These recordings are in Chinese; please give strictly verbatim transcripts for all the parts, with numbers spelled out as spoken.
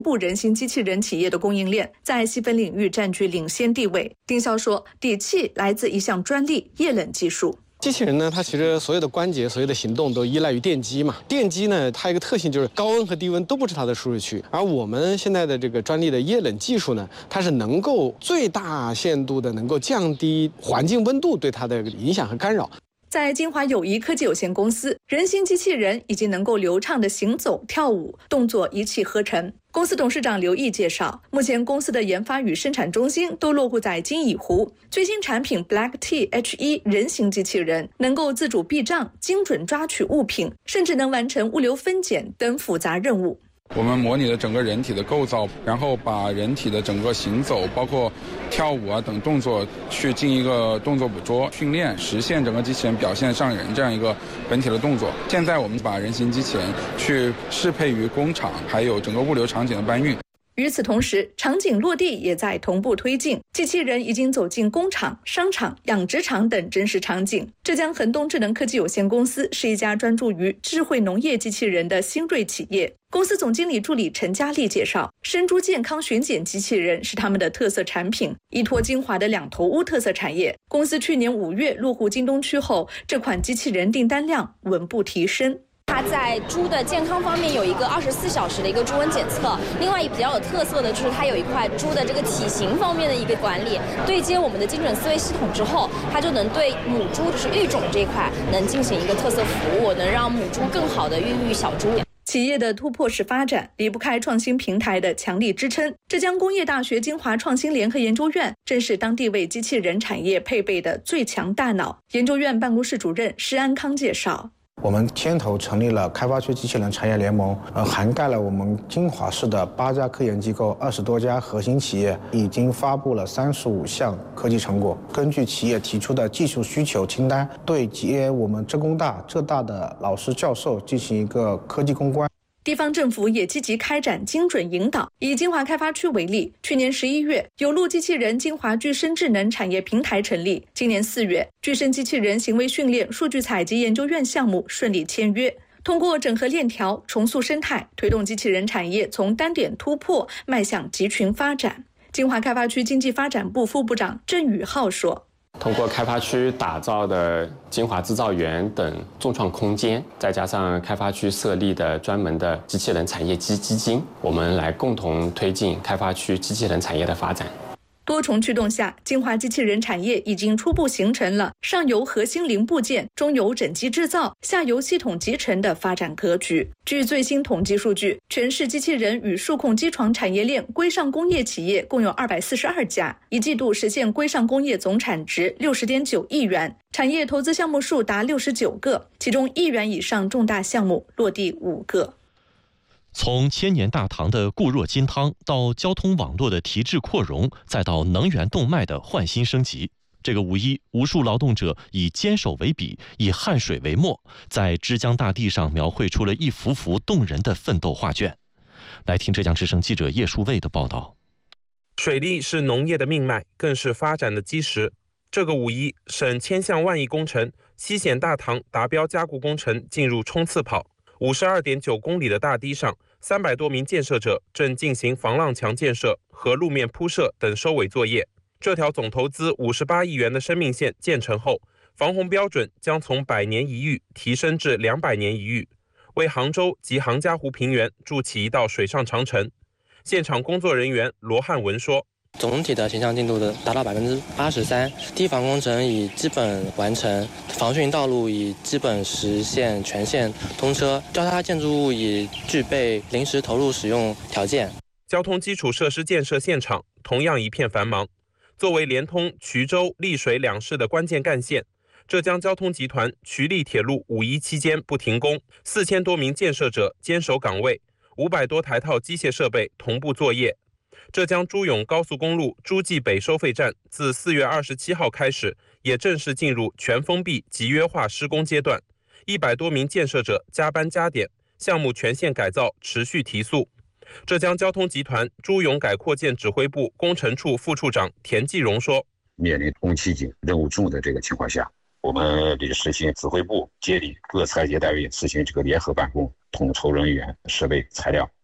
部人形机器人企业的供应链在细分领域占据领先地位。丁潇说，底气来自一项专利液冷技术。 机器人呢，它其实所有的关节、所有的行动都依赖于电机嘛。电机呢，它有一个特性就是高温和低温都不是它的舒适区。而我们现在的这个专利的液冷技术呢，它是能够最大限度的能够降低环境温度对它的影响和干扰。 在金华友谊科技有限公司，人形机器人已经能够流畅的行走、跳舞，动作一气呵成。公司董事长刘毅介绍，目前公司的研发与生产中心都落户在金蚁湖。最新产品 Black T H 一 人形机器人能够自主避障、精准抓取物品，甚至能完成物流分拣等复杂任务。 我们模拟了整个人体的构造，然后把人体的整个行走，包括跳舞啊等动作去进一个动作捕捉训练，实现整个机器人表现上人这样一个本体的动作。现在我们把人形机器人去适配于工厂还有整个物流场景的搬运。 与此同时，场景落地也在同步推进，机器人已经走进工厂、商场、养殖场等真实场景。浙江恒东智能科技有限公司是一家专注于智慧农业机器人的新锐企业。公司总经理助理陈佳丽介绍，生猪健康巡检机器人是他们的特色产品，依托金华的两头屋特色产业。公司去年五月落户京东区后，这款机器人订单量稳步提升。 它在猪的健康方面有一个二十四小时的一个猪瘟检测，另外比较有特色的就是它有一块猪的这个体型方面的一个管理，对接我们的精准思维系统之后，它就能对母猪就是育种这一块能进行一个特色服务，能让母猪更好的孕育小猪。 企业的突破式发展离不开创新平台的强力支撑。浙江工业大学金华创新联合研究院正是当地为机器人产业配备的最强大脑。研究院办公室主任施安康介绍， 我们牵头成立了开发区机器人产业联盟，呃，涵盖了我们金华市的八家科研机构、二十多家核心企业，已经发布了三十五项科技成果。根据企业提出的技术需求清单，对接我们浙工大、浙大的老师教授进行一个科技攻关。 地方政府也积极开展精准引导。以金华开发区为例，去年十一月，有路机器人金华具身智能产业平台成立。今年四月，具身机器人行为训练数据采集研究院项目顺利签约。通过整合链条、重塑生态，推动机器人产业从单点突破迈向集群发展。金华开发区经济发展部副部长郑宇浩说， 通过开发区打造的金华制造园等众创空间，再加上开发区设立的专门的机器人产业基基金，我们来共同推进开发区机器人产业的发展。 多重驱动下，金华机器人产业已经初步形成了上游核心零部件、中游整机制造、下游系统集成的发展格局。据最新统计数据，全市机器人与数控机床产业链规上工业企业共有二百四十二家，一季度实现规上工业总产值六十点九亿元，产业投资项目数达六十九个，其中亿元以上重大项目落地五个。 从千年大唐的固若金汤到交通网络的提质扩容，再到能源动脉的焕新升级，这个五一，无数劳动者以坚守为笔，以汗水为墨，在枝江大地上描绘出了一幅幅动人的奋斗画卷。来听浙江之声记者叶树卫的报道。 水利是农业的命脉，更是发展的基石。这个五一，省千项万亿工程西咸大唐达标加固工程进入冲刺跑。五十二点九公里的大堤上，三百多名建设者正进行防浪墙建设和路面铺设等收尾作业。这条总投资五十八亿元的生命线建成后，防洪标准将从百年一遇提升至两百年一遇，为杭州及杭嘉湖平原筑起一道水上长城。现场工作人员罗汉文说， 总体的形象进度的达到百分之八十三，堤防工程已基本完成，防汛道路已基本实现全线通车，交叉建筑物已具备临时投入使用条件。 交通基础设施建设现场同样一片繁忙。作为连通衢州、丽水两市的关键干线，浙江交通集团衢丽铁路五一期间不停工，四千多名建设者坚守岗位，五百多台套机械设备同步作业。浙江诸永高速公路诸暨北收费站自四月二十七号开始，也正式进入全封闭集约化施工阶段。一百多名建设者加班加点，项目全线改造持续提速。浙江交通集团诸永改扩建指挥部工程处副处长田继荣说：“ 面临工期紧、任务重的这个情况下，我们得实行指挥部接力各拆解单位实行这个联合办公，统筹人员、设备、材料，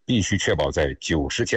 必须确保在九十天。